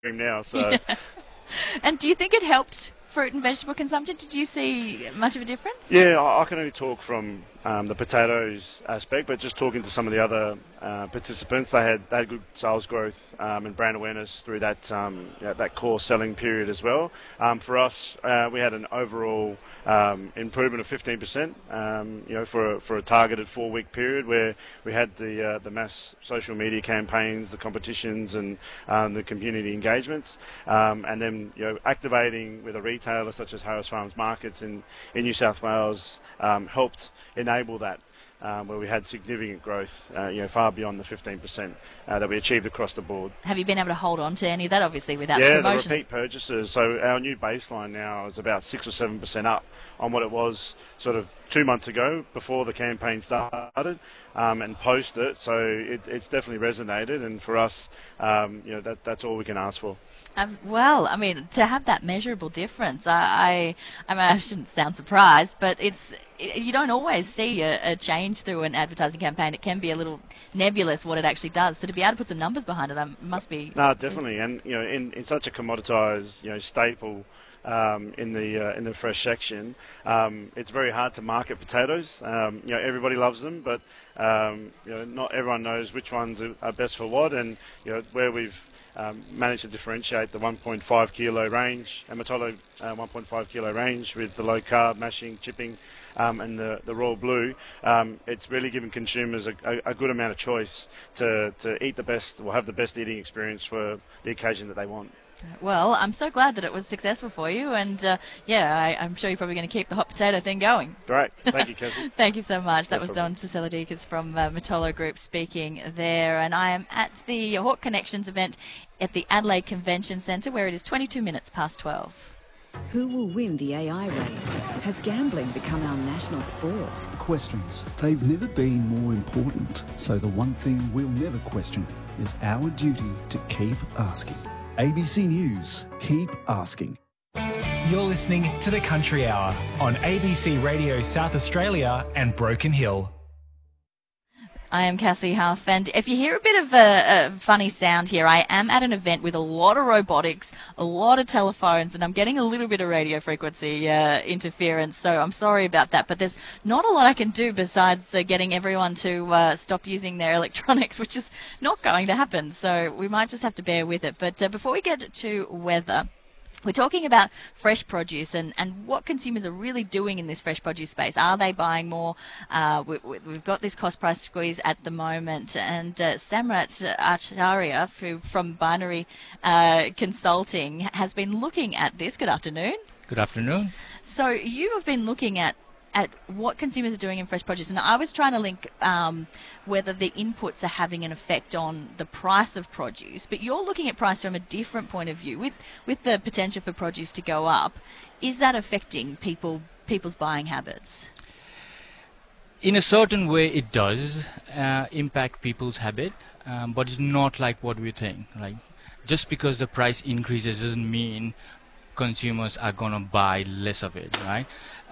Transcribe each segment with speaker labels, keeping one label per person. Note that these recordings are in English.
Speaker 1: now. So
Speaker 2: And do you think it helped fruit and vegetable consumption? Did you see much of a difference?
Speaker 1: yeah, I can only talk from the potatoes aspect, but just talking to some of the other participants, they had good sales growth and brand awareness through that that core selling period as well. For us, we had an overall improvement of 15%. For a targeted 4-week period where we had the mass social media campaigns, the competitions, and the community engagements, and then activating with a retailer such as Harris Farms Markets in New South Wales helped enable that. Where we had significant growth, far beyond the 15% that we achieved across the board.
Speaker 2: Have you been able to hold on to any of that, obviously, without
Speaker 1: the
Speaker 2: promotions?
Speaker 1: repeat purchases. So our new baseline now is about 6 or 7% up on what it was sort of 2 months ago before the campaign started, and post it. So it's definitely resonated, and for us, that's all we can ask for.
Speaker 2: Well, I mean, to have that measurable difference, I shouldn't sound surprised, but you don't always see a change through an advertising campaign. It can be a little nebulous what it actually does. So to be able to put some numbers behind it, must be.
Speaker 1: No, definitely, and in such a commoditised staple. In the fresh section, it's very hard to market potatoes. Everybody loves them, but not everyone knows which ones are best for what. And where we've managed to differentiate the 1.5 kilo range, Amatolo 1.5 kilo range with the low carb mashing, chipping, and the Royal Blue, it's really given consumers a good amount of choice to eat the best, or have the best eating experience for the occasion that they want.
Speaker 2: Well, I'm so glad that it was successful for you, and I'm sure you're probably going to keep the hot potato thing going.
Speaker 1: Great. Thank you, Cassie.
Speaker 2: Thank you so much. That was Don Saselidikis from Matolo Group speaking there, and I am at the Hawk Connections event at the Adelaide Convention Centre, where it is 22 minutes past 12.
Speaker 3: Who will win the AI race? Has gambling become our national sport?
Speaker 4: Questions. They've never been more important. So the one thing we'll never question is our duty to keep asking. ABC News, keep asking.
Speaker 5: You're listening to The Country Hour on ABC Radio South Australia and Broken Hill.
Speaker 2: I am Cassie Huff, and if you hear a bit of a funny sound here, I am at an event with a lot of robotics, a lot of telephones, and I'm getting a little bit of radio frequency interference, so I'm sorry about that, but there's not a lot I can do besides getting everyone to stop using their electronics, which is not going to happen, so we might just have to bear with it. But before we get to weather, we're talking about fresh produce and what consumers are really doing in this fresh produce space. Are they buying more? We've got this cost price squeeze at the moment. And Samrat Acharya from Binary Consulting has been looking at this. Good afternoon.
Speaker 6: Good afternoon.
Speaker 2: So you have been looking at what consumers are doing in fresh produce. And I was trying to link whether the inputs are having an effect on the price of produce, but you're looking at price from a different point of view. With the potential for produce to go up, is that affecting people's buying habits?
Speaker 6: In a certain way, it does impact people's habit, but it's not like what we think. Right? Just because the price increases doesn't mean consumers are going to buy less of it, right?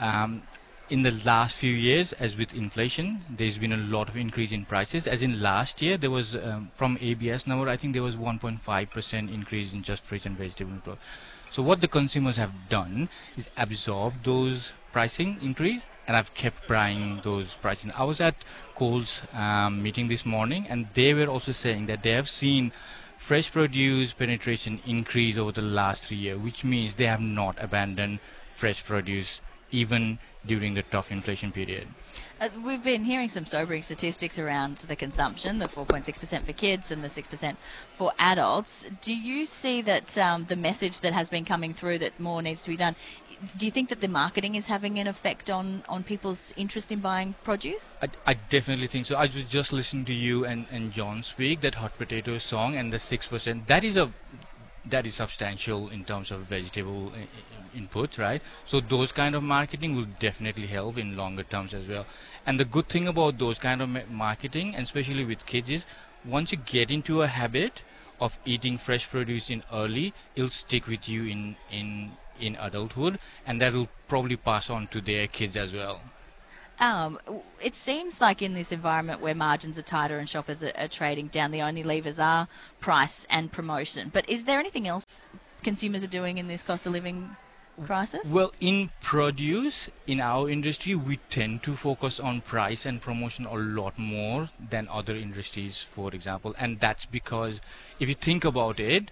Speaker 6: In the last few years, as with inflation, there's been a lot of increase in prices. As in last year, there was, from ABS number, I think there was 1.5% increase in just fruits and vegetable. So what the consumers have done is absorb those pricing increase, and I've kept buying those pricing. I was at Coles meeting this morning, and they were also saying that they have seen fresh produce penetration increase over the last 3 years, which means they have not abandoned fresh produce even during the tough inflation period.
Speaker 2: We've been hearing some sobering statistics around the consumption, the 4.6% for kids and the 6% for adults. Do you see that the message that has been coming through that more needs to be done, do you think that the marketing is having an effect on people's interest in buying produce?
Speaker 6: I definitely think so. I was just listening to you and John speak, that hot potato song and the 6%. That is substantial in terms of vegetable input, right? So those kind of marketing will definitely help in longer terms as well. And the good thing about those kind of marketing, and especially with kids, is once you get into a habit of eating fresh produce in early, it'll stick with you in adulthood, and that will probably pass on to their kids as well.
Speaker 2: It seems like in this environment where margins are tighter and shoppers are trading down, the only levers are price and promotion. But is there anything else consumers are doing in this cost of living crisis?
Speaker 6: Well, in produce, in our industry, we tend to focus on price and promotion a lot more than other industries, for example. And that's because if you think about it,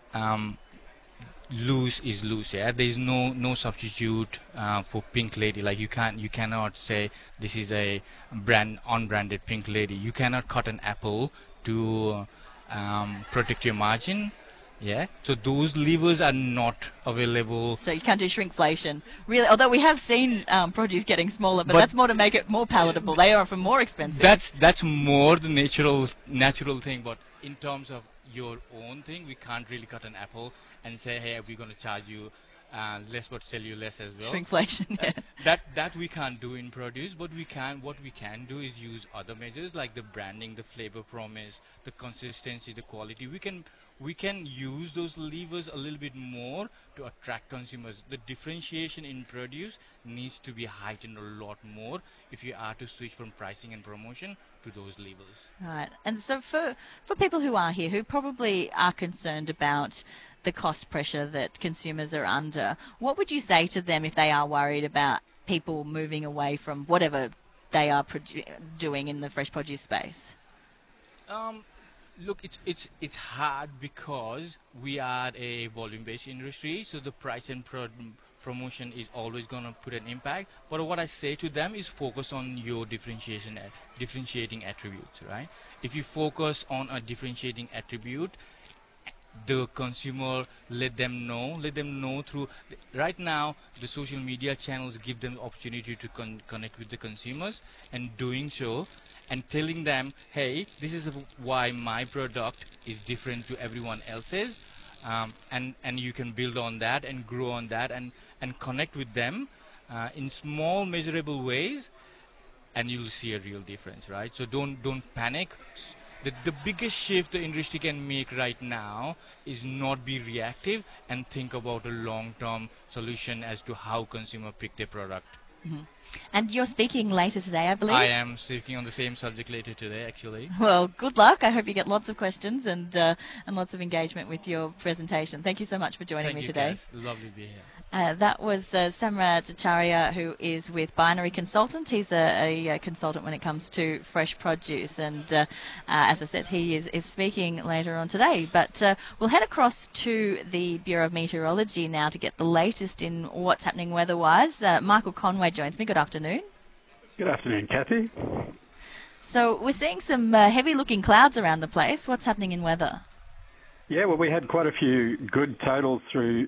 Speaker 6: loose is loose. Yeah, there's no substitute for Pink Lady. Like you cannot say this is a unbranded Pink Lady. You cannot cut an apple to protect your margin. Yeah, so those levers are not available.
Speaker 2: So you can't do shrinkflation, really. Although we have seen produce getting smaller, but that's more to make it more palatable. They are often more expensive.
Speaker 6: That's more the natural thing. But in terms of your own thing, we can't really cut an apple and say, hey, we're going to charge you less, but sell you less as well.
Speaker 2: Shrinkflation. Yeah.
Speaker 6: That we can't do in produce, but what we can do is use other measures like the branding, the flavor promise, the consistency, the quality. We can use those levers a little bit more to attract consumers. The differentiation in produce needs to be heightened a lot more if you are to switch from pricing and promotion to those levers.
Speaker 2: Right. And so for people who are here, who probably are concerned about the cost pressure that consumers are under, what would you say to them if they are worried about people moving away from whatever they are doing in the fresh produce space?
Speaker 6: Look, it's hard because we are a volume-based industry, so the price and promotion is always going to put an impact. But what I say to them is focus on your differentiating attributes, right? If you focus on a differentiating attribute, the consumer, let them know through right now the social media channels give them the opportunity to connect with the consumers, and doing so and telling them, hey, this is why my product is different to everyone else's, and you can build on that and grow on that and connect with them in small measurable ways, and you'll see a real difference, right? So don't panic. The biggest shift the industry can make right now is not be reactive and think about a long-term solution as to how consumer pick their product.
Speaker 2: Mm-hmm. And you're speaking later today, I believe?
Speaker 6: I am speaking on the same subject later today, actually.
Speaker 2: Well, good luck. I hope you get lots of questions and lots of engagement with your presentation. Thank you so much for joining me today.
Speaker 6: Thank you, Cass. Lovely to be here.
Speaker 2: That was Samrat Acharya, who is with Binary Consultant. He's a consultant when it comes to fresh produce. And as I said, he is speaking later on today. But we'll head across to the Bureau of Meteorology now to get the latest in what's happening weather-wise. Michael Conway joins me. Good afternoon.
Speaker 7: Good afternoon, Kathy.
Speaker 2: So we're seeing some heavy-looking clouds around the place. What's happening in weather?
Speaker 7: Yeah, well, we had quite a few good totals through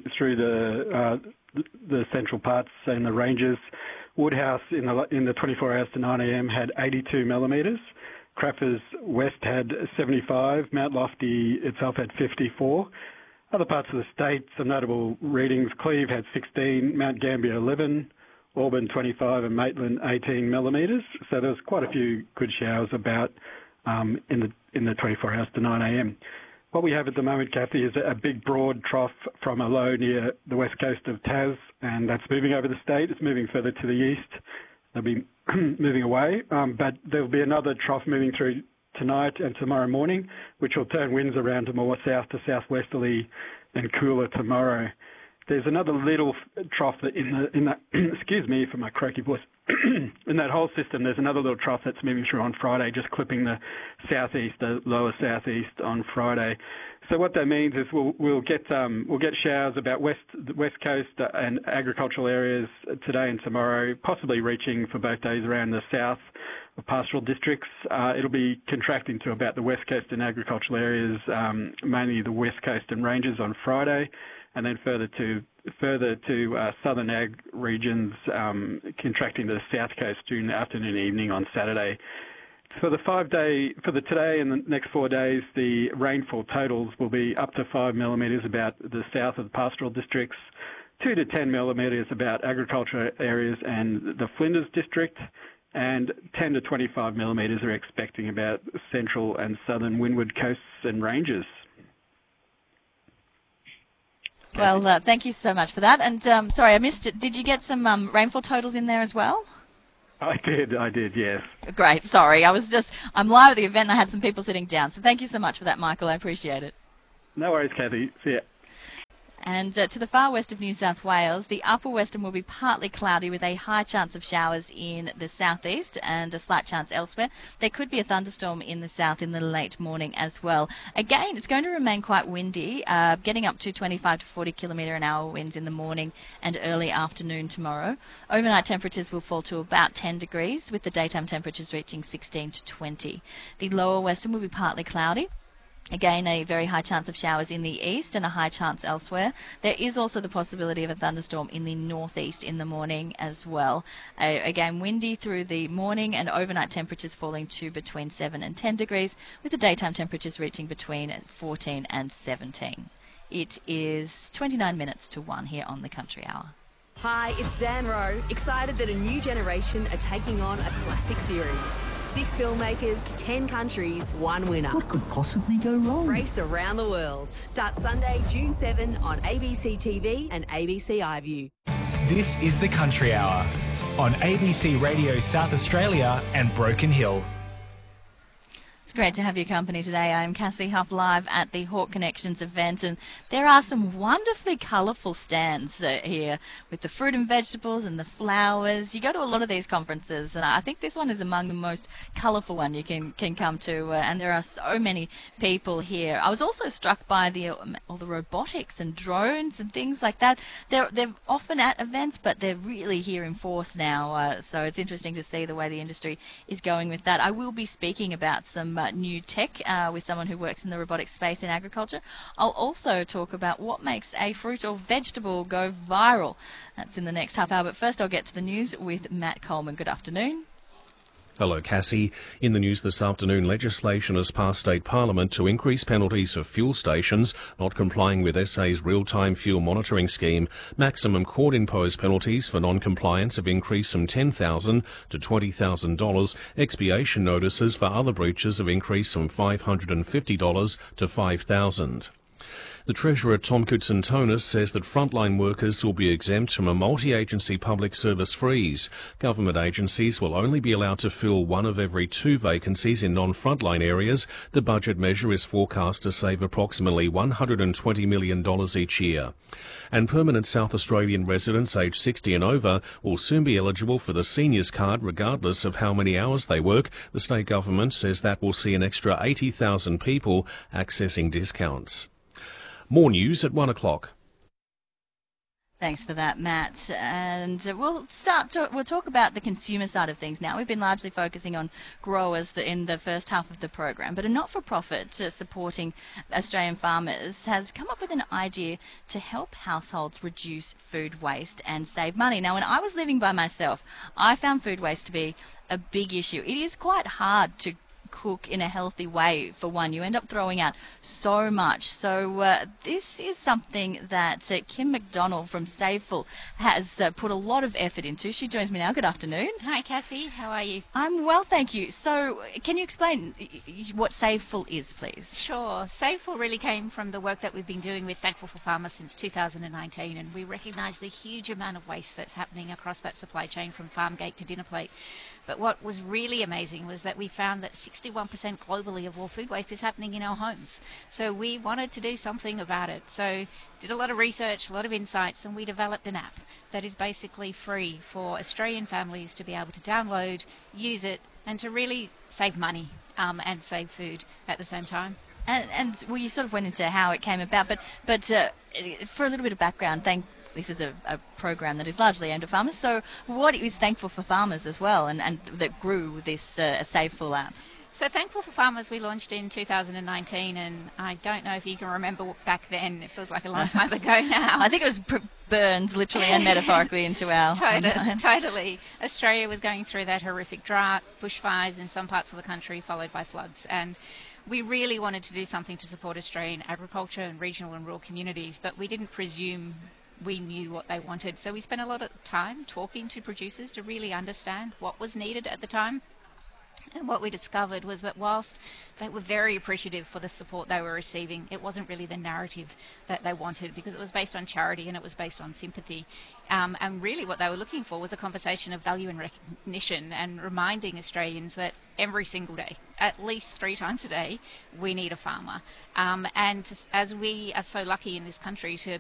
Speaker 7: the central parts and the ranges. Woodhouse in the 24 hours to 9 a.m. had 82 millimetres. Craffers West had 75. Mount Lofty itself had 54. Other parts of the state, some notable readings. Cleve had 16, Mount Gambier 11, Auburn 25 and Maitland 18 millimetres. So there was quite a few good showers about in the 24 hours to 9 a.m. What we have at the moment, Kathy, is a big broad trough from a low near the west coast of Tas, and that's moving over the state. It's moving further to the east. They'll be moving away, but there'll be another trough moving through tonight and tomorrow morning, which will turn winds around to more south to southwesterly and cooler tomorrow. There's another little trough that in that excuse me for my croaky voice. In that whole system, there's another little trough that's moving through on Friday, just clipping the southeast, the lower southeast on Friday. So what that means is we'll get showers about the west coast and agricultural areas today and tomorrow, possibly reaching for both days around the south of pastoral districts. It'll be contracting to about the west coast and agricultural areas, mainly the west coast and ranges on Friday, and then further to southern ag regions, contracting to the south coast during the afternoon and evening on Saturday. For the today and the next 4 days, the rainfall totals will be up to 5 millimetres about the south of the pastoral districts, 2 to 10 millimetres about agricultural areas and the Flinders district, and 10 to 25 millimetres are expecting about central and southern windward coasts and ranges.
Speaker 2: Well, thank you so much for that. And sorry, I missed it. Did you get some rainfall totals in there as well?
Speaker 7: I did, yes.
Speaker 2: Great, sorry. I'm live at the event and I had some people sitting down. So thank you so much for that, Michael. I appreciate it.
Speaker 7: No worries, Kathy. See ya.
Speaker 2: And to the far west of New South Wales, the upper western will be partly cloudy with a high chance of showers in the southeast and a slight chance elsewhere. There could be a thunderstorm in the south in the late morning as well. Again, it's going to remain quite windy, getting up to 25 to 40 kilometre an hour winds in the morning and early afternoon tomorrow. Overnight temperatures will fall to about 10 degrees, with the daytime temperatures reaching 16 to 20. The lower western will be partly cloudy. Again, a very high chance of showers in the east and a high chance elsewhere. There is also the possibility of a thunderstorm in the northeast in the morning as well. Again, windy through the morning and overnight temperatures falling to between 7 and 10 degrees, with the daytime temperatures reaching between 14 and 17. It is 29 minutes to 1 here on the Country Hour.
Speaker 8: Hi, it's Zan Rowe, excited that a new generation are taking on a classic series. 6 filmmakers, 10 countries, 1 winner.
Speaker 4: What could possibly go wrong?
Speaker 8: Race around the world. Start Sunday, June 7 on ABC TV and ABC iView.
Speaker 5: This is the Country Hour on ABC Radio South Australia and Broken Hill.
Speaker 2: It's great to have your company today. I'm Cassie Huff, live at the Hawk Connections event, and there are some wonderfully colourful stands here with the fruit and vegetables and the flowers. You go to a lot of these conferences, and I think this one is among the most colourful one you can come to, and there are so many people here. I was also struck by all the robotics and drones and things like that. They're often at events, but they're really here in force now, so it's interesting to see the way the industry is going with that. I will be speaking about some new tech with someone who works in the robotics space in agriculture. I'll also talk about what makes a fruit or vegetable go viral. That's in the next half hour, but first I'll get to the news with Matt Coleman. Good afternoon.
Speaker 9: Hello, Cassie. In the news this afternoon, legislation has passed state parliament to increase penalties for fuel stations not complying with SA's real-time fuel monitoring scheme. Maximum court-imposed penalties for non-compliance have increased from $10,000 to $20,000. Expiation notices for other breaches have increased from $550 to $5,000. The Treasurer, Tom Koutsantonis, says that frontline workers will be exempt from a multi-agency public service freeze. Government agencies will only be allowed to fill 1 of every 2 vacancies in non-frontline areas. The budget measure is forecast to save approximately $120 million each year. And permanent South Australian residents aged 60 and over will soon be eligible for the seniors card regardless of how many hours they work. The state government says that will see an extra 80,000 people accessing discounts. More news at 1 o'clock.
Speaker 2: Thanks for that, Matt. And we'll talk about the consumer side of things now. We've been largely focusing on growers in the first half of the program, but a not-for-profit supporting Australian farmers has come up with an idea to help households reduce food waste and save money. Now, when I was living by myself, I found food waste to be a big issue. It is quite hard to cook in a healthy way. For one, you end up throwing out so much. So this is something that Kim McDonald from Saveful has put a lot of effort into. She joins me now. Good afternoon.
Speaker 10: Hi, Cassie. How are you?
Speaker 2: I'm well, thank you. So can you explain what Saveful is, please?
Speaker 10: Sure. Saveful really came from the work that we've been doing with Thankful for Farmers since 2019, and we recognise the huge amount of waste that's happening across that supply chain from farm gate to dinner plate. But what was really amazing was that we found that 61% globally of all food waste is happening in our homes. So we wanted to do something about it. So did a lot of research, a lot of insights, and we developed an app that is basically free for Australian families to be able to download, use it, and to really save money and save food at the same time.
Speaker 2: And well, you sort of went into how it came about, but for a little bit of background, this is a program that is largely aimed at farmers. So what is Thankful for Farmers as well, and that grew this Saveful app?
Speaker 10: So Thankful for Farmers we launched in 2019, and I don't know if you can remember back then. It feels like a long time ago now.
Speaker 2: I think it was burned literally and metaphorically into our
Speaker 10: Totally. Australia was going through that horrific drought, bushfires in some parts of the country, followed by floods. And we really wanted to do something to support Australian agriculture and regional and rural communities, but we didn't presume we knew what they wanted. So we spent a lot of time talking to producers to really understand what was needed at the time. And what we discovered was that whilst they were very appreciative for the support they were receiving, it wasn't really the narrative that they wanted, because it was based on charity and it was based on sympathy. And really what they were looking for was a conversation of value and recognition, and reminding Australians that every single day, at least 3 times a day, we need a farmer. And as we are so lucky in this country to